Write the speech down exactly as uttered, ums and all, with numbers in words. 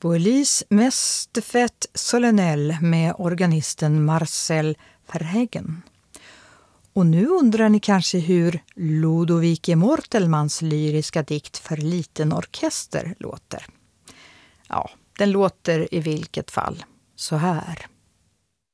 Police Mestefett Solennel med organisten Marcel Verhegen. Och nu undrar ni kanske hur Ludovike Mortelmans lyriska dikt för liten orkester låter. Ja, den låter i vilket fall så här.